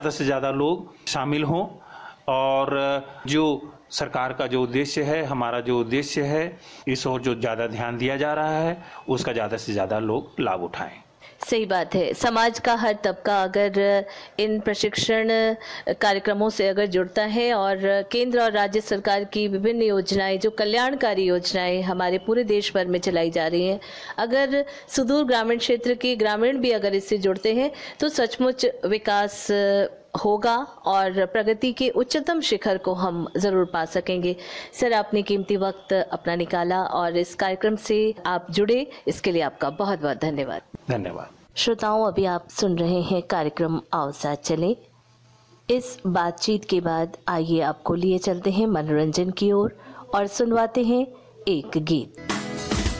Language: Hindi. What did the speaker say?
ज़्यादा से ज़्यादा लोग शामिल हों और जो सरकार का जो उद्देश्य है, हमारा जो उद्देश्य है, इस ओर जो ज़्यादा ध्यान दिया जा रहा है उसका ज़्यादा से ज़्यादा लोग लाभ उठाएं। सही बात है। समाज का हर तबका अगर इन प्रशिक्षण कार्यक्रमों से अगर जुड़ता है और केंद्र और राज्य सरकार की विभिन्न योजनाएं, जो कल्याणकारी योजनाएं हमारे पूरे देश भर में चलाई जा रही हैं, अगर सुदूर ग्रामीण क्षेत्र के ग्रामीण भी अगर इससे जुड़ते हैं तो सचमुच विकास होगा और प्रगति के उच्चतम शिखर को हम जरूर पा सकेंगे। सर, आपने कीमती वक्त अपना निकाला और इस कार्यक्रम से आप जुड़े, इसके लिए आपका बहुत बहुत धन्यवाद। धन्यवाद। श्रोताओं, अभी आप सुन रहे हैं कार्यक्रम आओ साथ चले। इस बातचीत के बाद आइए आपको लिए चलते हैं मनोरंजन की ओर और सुनवाते हैं एक गीत।